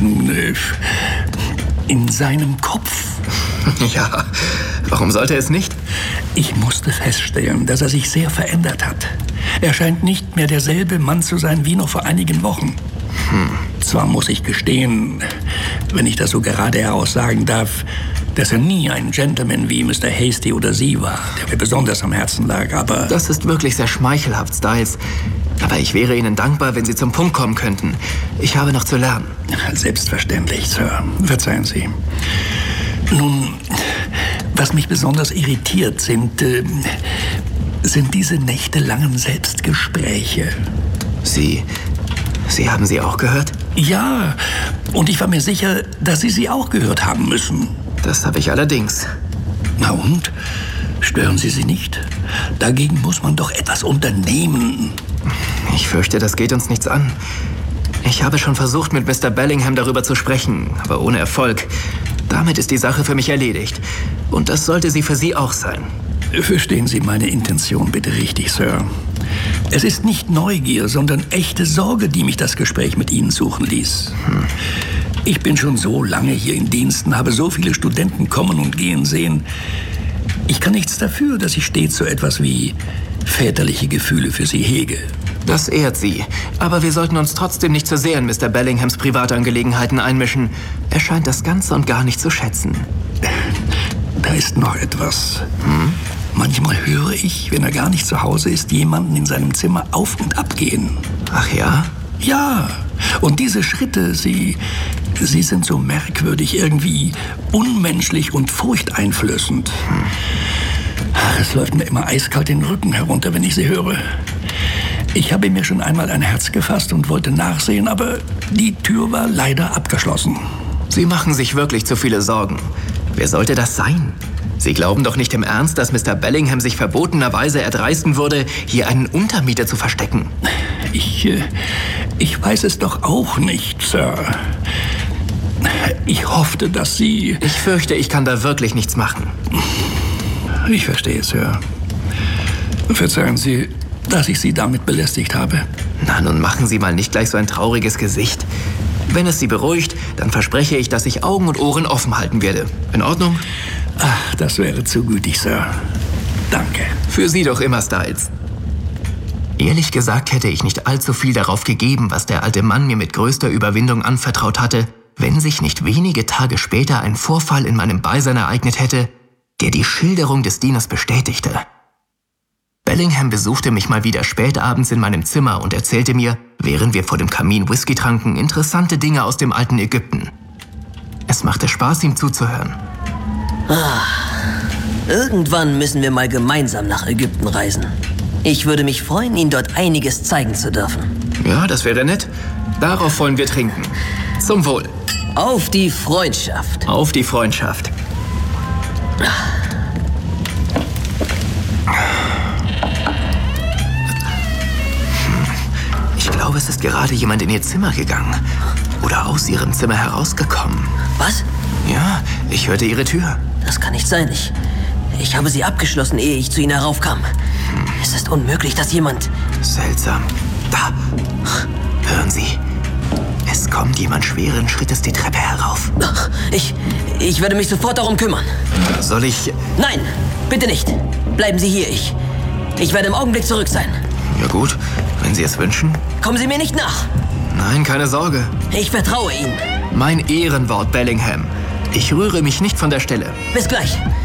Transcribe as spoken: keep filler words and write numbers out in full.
Nun, äh, in seinem Kopf. Ja, warum sollte es nicht? Ich musste feststellen, dass er sich sehr verändert hat. Er scheint nicht mehr derselbe Mann zu sein wie noch vor einigen Wochen. Hm. Zwar muss ich gestehen, wenn ich das so gerade heraus sagen darf, dass er nie ein Gentleman wie Mister Hasty oder Sie war, der mir besonders am Herzen lag, aber... Das ist wirklich sehr schmeichelhaft, Styles. Aber ich wäre Ihnen dankbar, wenn Sie zum Punkt kommen könnten. Ich habe noch zu lernen. Selbstverständlich, Sir. Verzeihen Sie. Nun, was mich besonders irritiert, sind, äh, sind diese nächtelangen Selbstgespräche. Sie... Sie haben sie auch gehört? Ja, und ich war mir sicher, dass Sie sie auch gehört haben müssen. Das habe ich allerdings. Na und? Stören Sie sie nicht? Dagegen muss man doch etwas unternehmen. Ich fürchte, das geht uns nichts an. Ich habe schon versucht, mit Mister Bellingham darüber zu sprechen, aber ohne Erfolg. Damit ist die Sache für mich erledigt. Und das sollte sie für Sie auch sein. Verstehen Sie meine Intention bitte richtig, Sir. Es ist nicht Neugier, sondern echte Sorge, die mich das Gespräch mit Ihnen suchen ließ. Hm. Ich bin schon so lange hier in Diensten, habe so viele Studenten kommen und gehen sehen. Ich kann nichts dafür, dass ich stets so etwas wie väterliche Gefühle für Sie hege. Das ehrt Sie. Aber wir sollten uns trotzdem nicht zu sehr in Mister Bellinghams Privatangelegenheiten einmischen. Er scheint das Ganze und gar nicht zu schätzen. Da ist noch etwas. Hm? Manchmal höre ich, wenn er gar nicht zu Hause ist, jemanden in seinem Zimmer auf und ab gehen. Ach ja? Ja. Und diese Schritte, sie, sie sind so merkwürdig, irgendwie unmenschlich und furchteinflößend. Hm. Es läuft mir immer eiskalt den Rücken herunter, wenn ich sie höre. Ich habe mir schon einmal ein Herz gefasst und wollte nachsehen, aber die Tür war leider abgeschlossen. Sie machen sich wirklich zu viele Sorgen. Wer sollte das sein? Sie glauben doch nicht im Ernst, dass Mister Bellingham sich verbotenerweise erdreisten würde, hier einen Untermieter zu verstecken? Ich, äh, ich weiß es doch auch nicht, Sir. Ich hoffte, dass Sie... Ich fürchte, ich kann da wirklich nichts machen. Ich verstehe, Sir. Verzeihen Sie, dass ich Sie damit belästigt habe. Na, nun machen Sie mal nicht gleich so ein trauriges Gesicht. Wenn es Sie beruhigt, dann verspreche ich, dass ich Augen und Ohren offen halten werde. In Ordnung? Ach, das wäre zu gütig, Sir. Danke. Für Sie doch immer, Styles. Ehrlich gesagt hätte ich nicht allzu viel darauf gegeben, was der alte Mann mir mit größter Überwindung anvertraut hatte, wenn sich nicht wenige Tage später ein Vorfall in meinem Beisein ereignet hätte, der die Schilderung des Dieners bestätigte. Bellingham besuchte mich mal wieder spät abends in meinem Zimmer und erzählte mir, während wir vor dem Kamin Whisky tranken, interessante Dinge aus dem alten Ägypten. Es machte Spaß, ihm zuzuhören. Ah, irgendwann müssen wir mal gemeinsam nach Ägypten reisen. Ich würde mich freuen, Ihnen dort einiges zeigen zu dürfen. Ja, das wäre nett. Darauf wollen wir trinken. Zum Wohl. Auf die Freundschaft. Auf die Freundschaft. Ich glaube, es ist gerade jemand in Ihr Zimmer gegangen. Oder aus Ihrem Zimmer herausgekommen. Was? Ja, ich hörte Ihre Tür. Das kann nicht sein. Ich, ich habe sie abgeschlossen, ehe ich zu Ihnen heraufkam. Hm. Es ist unmöglich, dass jemand... Seltsam. Da. Hören Sie. Es kommt jemand schweren Schrittes die Treppe herauf. Ich... Ich werde mich sofort darum kümmern. Soll ich... Nein, bitte nicht. Bleiben Sie hier. Ich... Ich werde im Augenblick zurück sein. Ja gut, wenn Sie es wünschen. Kommen Sie mir nicht nach. Nein, keine Sorge. Ich vertraue Ihnen. Mein Ehrenwort, Bellingham. Ich rühre mich nicht von der Stelle. Bis gleich.